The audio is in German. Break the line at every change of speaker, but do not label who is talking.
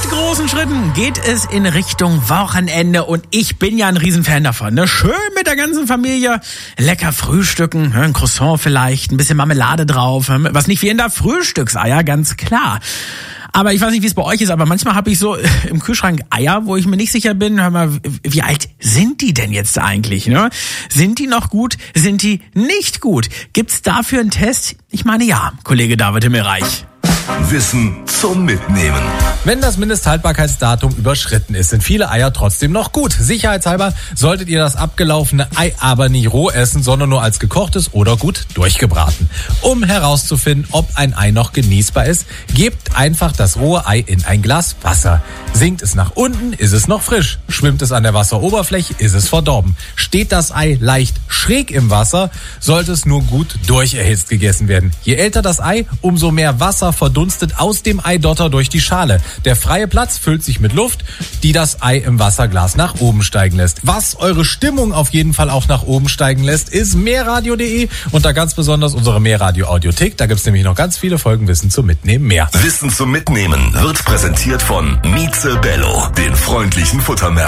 großen Schritten geht es in Richtung Wochenende und ich bin ja ein Riesenfan davon. Ne? Schön mit der ganzen Familie, lecker frühstücken, ein Croissant vielleicht, ein bisschen Marmelade drauf, was nicht wie in der Frühstückseier, ganz klar. Aber ich weiß nicht, wie es bei euch ist, aber manchmal habe ich so im Kühlschrank Eier, wo ich mir nicht sicher bin, hör mal, wie alt sind die denn jetzt eigentlich? Ne? Sind die noch gut? Sind die nicht gut? Gibt's dafür einen Test? Ich meine ja, Kollege David Himmelreich.
Wissen zum Mitnehmen.
Wenn das Mindesthaltbarkeitsdatum überschritten ist, sind viele Eier trotzdem noch gut. Sicherheitshalber solltet ihr das abgelaufene Ei aber nie roh essen, sondern nur als gekochtes oder gut durchgebraten. Um herauszufinden, ob ein Ei noch genießbar ist, gebt einfach das rohe Ei in ein Glas Wasser. Sinkt es nach unten, ist es noch frisch. Schwimmt es an der Wasseroberfläche, ist es verdorben. Steht das Ei leicht schräg im Wasser, sollte es nur gut durcherhitzt gegessen werden. Je älter das Ei, umso mehr Wasser verdunstet aus dem Eidotter durch die Schale. Der freie Platz füllt sich mit Luft, die das Ei im Wasserglas nach oben steigen lässt. Was eure Stimmung auf jeden Fall auch nach oben steigen lässt, ist mehrradio.de und da ganz besonders unsere Mehrradio-Audiothek. Da gibt's nämlich noch ganz viele Folgen Wissen zum Mitnehmen mehr.
Wissen zum Mitnehmen wird präsentiert von Mieze Bello, den freundlichen Futtermärkten.